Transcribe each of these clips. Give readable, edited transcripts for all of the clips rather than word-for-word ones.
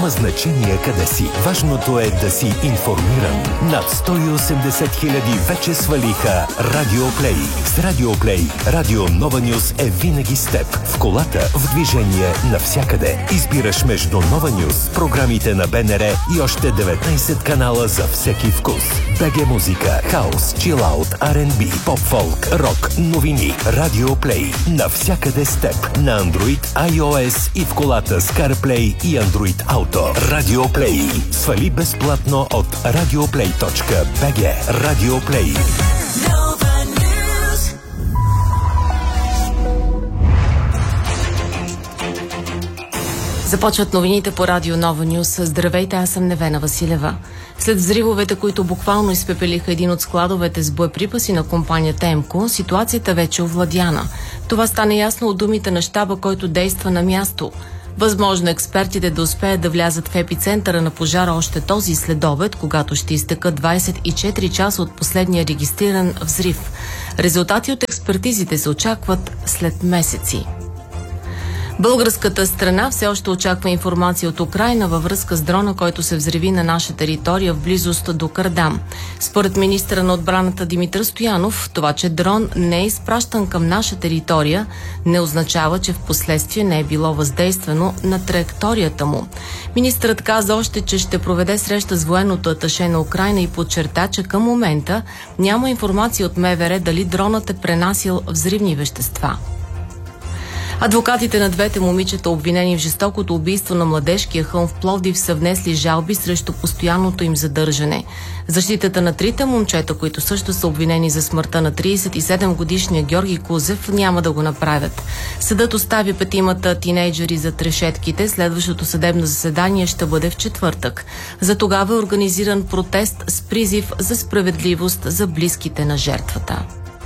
Няма значение къде си. Важното е да си информиран. Над 180 хиляди вече свалиха Радиоплей. С Радиоплей Радио Нова Нюс е винаги с теб. В колата, в движение, навсякъде. Избираш между Нова Нюс, програмите на БНР и още 19 канала за всеки вкус. БГ музика, хаус, чилаут, R&B, поп-фолк, рок, новини. Радиоплей. Навсякъде с теб. На Android, iOS и в колата с CarPlay и Android Auto. Радиоплей. Свали безплатно от radioplay.bg. Радиоплей. Започват новините по Радио Нова Нюс. Здравейте, аз съм Невена Василева. След взривовете, които буквално изпепелиха един от складовете с боеприпаси на компанията ЕМКО, ситуацията вече е овладяна. Това стана ясно от думите на щаба, който действа на място. Възможно експертите да успеят да влязат в епицентъра на пожара още този следобед, когато ще изтекат 24 часа от последния регистриран взрив. Резултати от експертизите се очакват след месеци. Българската страна все още очаква информация от Украйна във връзка с дрона, който се взриви на наша територия в близост до Кардам. Според министъра на отбраната Димитър Стоянов, това, че дрон не е изпращан към наша територия, не означава, че в последствие не е било въздействано на траекторията му. Министърът каза още, че ще проведе среща с военното аташе на Украйна и подчерта, че към момента няма информация от МВР дали дронът е пренасил взривни вещества. Адвокатите на двете момичета, обвинени в жестокото убийство на младежкия хълм в Пловдив, са внесли жалби срещу постоянното им задържане. Защитата на трите момчета, които също са обвинени за смъртта на 37-годишния Георги Кузев, няма да го направят. Съдът остави петимата тинейджери зад решетките. Следващото съдебно заседание ще бъде в четвъртък. За тогава е организиран протест с призив за справедливост за близките на жертвата.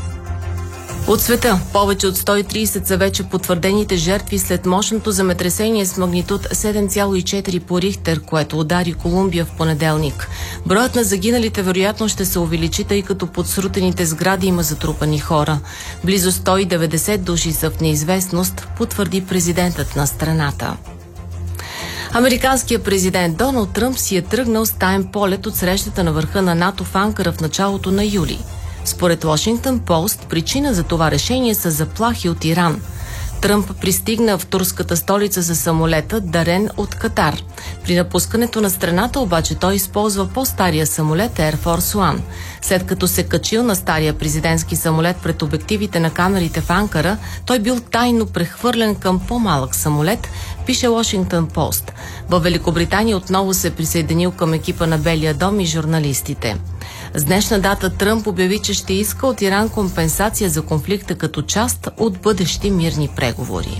От света повече от 130 са вече потвърдените жертви след мощното земетресение с магнитуд 7,4 по Рихтер, което удари Колумбия в понеделник. Броят на загиналите вероятно ще се увеличи, тъй като под срутените сгради има затрупани хора. Близо 190 души са в неизвестност, потвърди президентът на страната. Американският президент Доналд Тръмп си е тръгнал с таен полет от срещата на върха на НАТО в Анкара в началото на юли. Според Washington Post, причина за това решение са заплахи от Иран. Тръмп пристигна в турската столица за самолета, дарен от Катар. При напускането на страната обаче той използва по-стария самолет Air Force One. След като се качил на стария президентски самолет пред обективите на камерите в Анкара, той бил тайно прехвърлен към по-малък самолет, пише Washington Post. Във Великобритания отново се присъединил към екипа на Белия дом и журналистите. С днешна дата Тръмп обяви, че ще иска от Иран компенсация за конфликта като част от бъдещи мирни преговори.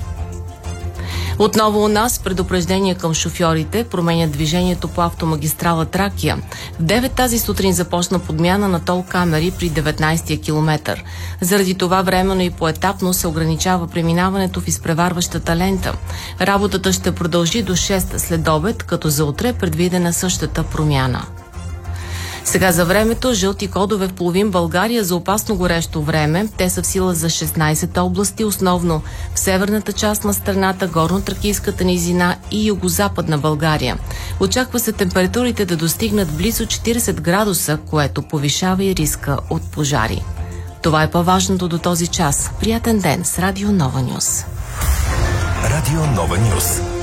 Отново у нас предупреждение към шофьорите променят движението по автомагистрала Тракия. В 9 тази сутрин започна подмяна на тол камери при 19-я километър. Заради това временно и поетапно се ограничава преминаването в изпреварващата лента. Работата ще продължи до 6 след обед, като за утре е предвидена същата промяна. Сега за времето, жълти кодове в половин България за опасно горещо време. Те са в сила за 16 области, основно в северната част на страната, горно-тракийската низина и югозападна България. Очаква се температурите да достигнат близо 40 градуса, което повишава и риска от пожари. Това е по-важното до този час. Приятен ден с Радио Нова Нюс. Радио Нова Нюс.